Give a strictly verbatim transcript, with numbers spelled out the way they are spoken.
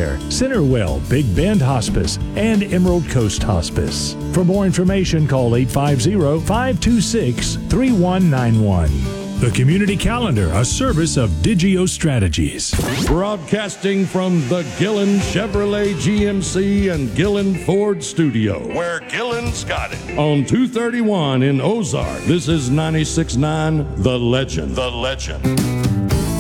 Care, Centerwell, Big Bend Hospice, and Emerald Coast Hospice. For more information, call eight five zero, five two six, three one nine one. The Community Calendar, a service of Digio Strategies. Broadcasting from the Gillen Chevrolet G M C and Gillen Ford studio, where Gillen's got it. On two thirty-one in Ozark, this is ninety-six point nine The Legend. The Legend.